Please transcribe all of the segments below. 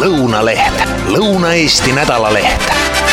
Lõunaleht, Lõuna-Eesti nädalaleht.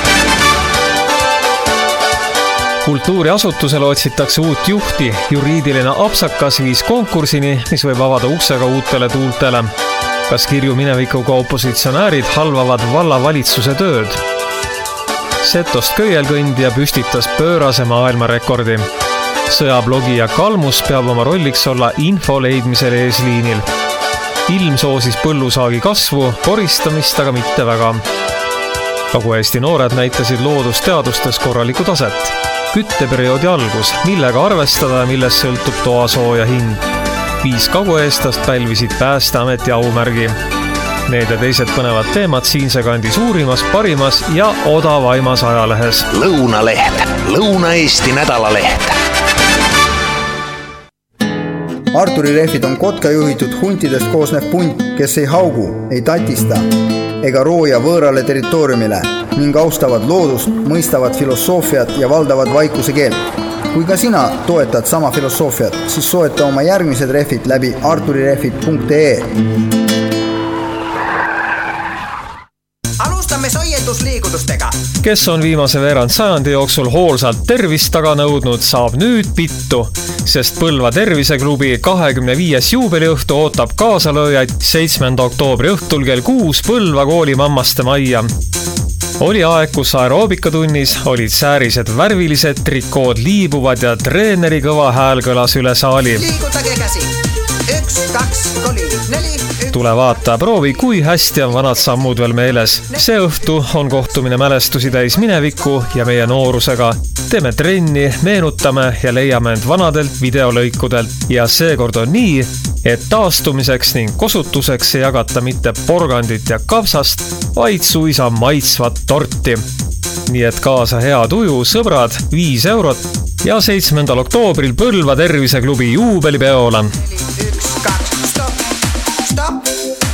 Kultuuriasutusele otsitakse uut juhti. Juriidiline apsakas viis konkursini, mis võib avada uksega uutele tuultele. Kas kirju minevikuga opositsionäärid halvavad vallavalitsuse tööd? Setost köielkõndija püstitas pöörase maailmarekordi. Sõjablogija Kalmus peab oma rolliks olla info leidmisel eesliinil. Ilm soosis põllusaagi kasvu, koristamist aga mitte väga. Kagu-Eesti noored näitasid loodusteadustes korralikku taset. Kütteperioodi algus, millega arvestada ja millest sõltub toasooja hind. 5 kagu-eestlast pälvisid Päästeameti aumärgi. Need ja teised põnevad teemad siinse kandi suurimas, parimas ja odavaimas ajalehes. Lõunaleht, Lõuna-Eesti nädalaleht. Arturi rehvid on kotka juhitud huntidest koosnev punt, kes ei haugu, ei tatista ega rooja võõrale territooriumile ning austavad loodust, mõistavad filosoofiat ja valdavad vaikuse keelt. Kui ka sina toetad sama filosoofiat, siis soeta oma järgmised rehvid läbi arturirehvid.ee. Alustame soiendusliigutustega. Kes on viimase veerand sajandi jooksul hoolsalt tervist taga nõudnud, saab nüüd pittu, sest Põlva terviseklubi 25. juubeliõhtu ootab kaasalööjaid 7. oktoobri õhtul kell 6 Põlva kooli mammaste majja. Oli aeg, kus aeroobikatunnis olid säärised värvilised, trikood liibuvad ja treeneri kõva hääl kõlas üle saali. Liigutage käsi. 1, 2, 3, 4. Tule vaata, proovi, kui hästi on vanad sammud veel meeles. See õhtu on kohtumine mälestusi täis minevikku ja meie noorusega. Teeme trenni, meenutame ja leiame end vanadelt videolõikudelt. Ja seekord on nii, et taastumiseks ning kosutuseks ei jagata mitte porgandit ja kapsast, vaid suisa maitsvat torti. Nii et kaasa hea tuju, sõbrad, 5 eurot ja 7. oktoobril Põlva terviseklubi juubelipeola. 1, 2, stop, stop.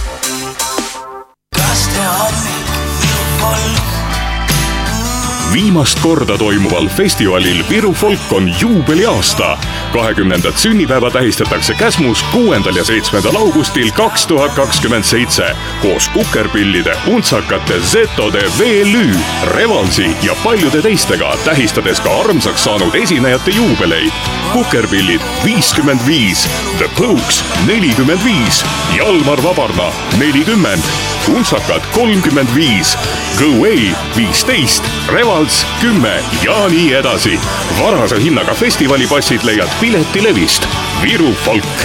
Viimast korda toimuval festivalil Viru Folk on juubeliaasta. 20. sünnipäeva tähistatakse Käsmus 6. ja 7. augustil 2027 koos kukerpillide, untsakate, zetode, VLÜ, Revalsi ja paljude teistega, tähistades ka armsaks saanud esinejate juubeleid. Kukerpillid 55, The Pokes 45, Jalmar Vabarna 40, untsakad 35, Go Away 15, Revals 10 ja nii edasi. Varase hinnaga festivalipassid leiad Piletilevist. Viru Folk.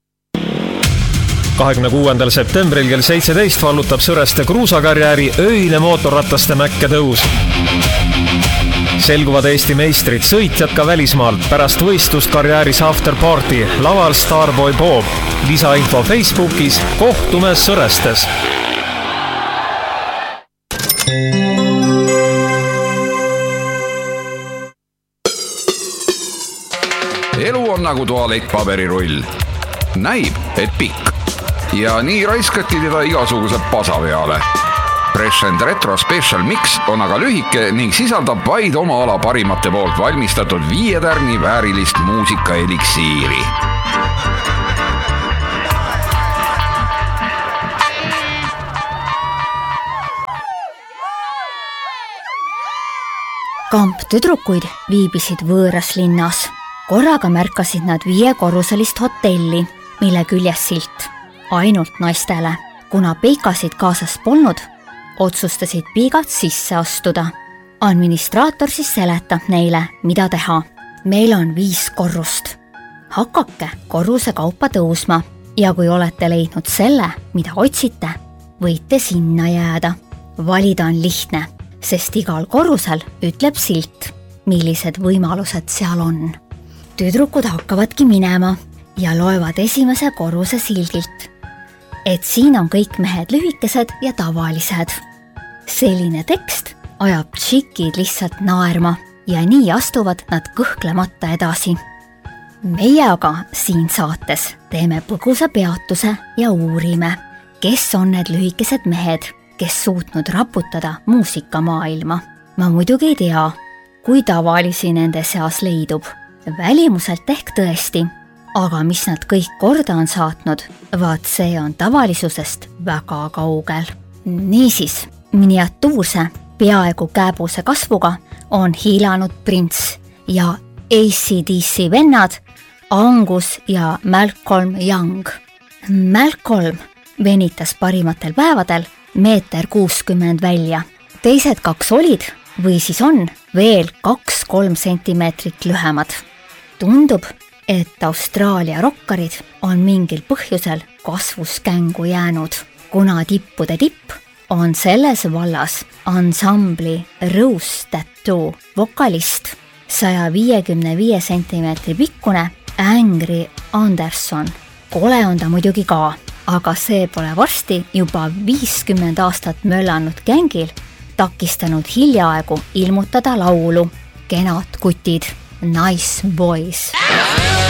26. septembril kell 17 vallutab Sõreste kruusakarjääri öine mootorrataste mäkke tõus. Selguvad Eesti meistrid, sõitjad ka välismaalt. Pärast võistlust karjääris afterparty, laval Starboy Bob. Lisainfo Facebookis, kohtume Sõrestes. Elu on nagu tualettpaberirull. Näib, et pikk. Ja nii raiskati teda igasuguse pasa peale. Fresh and Retro Special Mix on aga lühike ning sisaldab vaid oma ala parimate poolt valmistatud 5 tärni väärilist muusikaeliksiiri. Kamp tüdrukuid viibisid võõras linnas. Korraga märkasid nad 5-korruselist hotelli, mille küljes silt ainult naistele. Kuna peikasid kaasas polnud, otsustasid piigad sisse astuda. Administraator siis seletab neile, mida teha. Meil on 5 korrust. Hakake korruse kaupa tõusma ja kui olete leidnud selle, mida otsite, võite sinna jääda. Valida on lihtne, sest igal korrusel ütleb silt, millised võimalused seal on. Tüdrukud hakkavadki minema ja loevad esimese korruse sildilt, et siin on kõik mehed lühikesed ja tavalised. Selline tekst ajab tšikid lihtsalt naerma ja nii astuvad nad kõhklemata edasi. Meie aga siin saates teeme põgusa peatuse ja uurime, kes on need lühikesed mehed, kes suutnud raputada muusikamaailma. Ma muidugi ei tea, kui tavalisi nende seas leidub. Välimuselt ehk tõesti, aga mis nad kõik korda on saatnud, vaat see on tavalisusest väga kaugel. Niisiis, miniatuurse, peaaegu kääbuse kasvuga on hiilanud prints ja AC/DC vennad Angus ja Malcolm Young. Malcolm venitas parimatel päevadel 1,60 m välja. Teised 2 olid või siis on veel 2-3 sentimeetrit lühemad. Tundub, et Austraalia rokkarid on mingil põhjusel kasvuskängu jäänud, kuna tippude tipp on selles vallas ansambli Rose Tattoo vokalist 155 sentimeetri pikkune Angry Anderson. Kole on ta muidugi ka, aga see pole varsti juba 50 aastat möllanud gängil takistanud hiljaaegu ilmutada laulu Kenad kutid, Nice Boys.